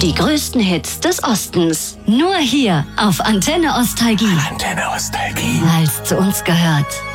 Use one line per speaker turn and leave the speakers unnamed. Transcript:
Die größten Hits des Ostens. Nur hier auf Antenne Ostalgie.
Antenne Ostalgie.
Weil's zu uns gehört.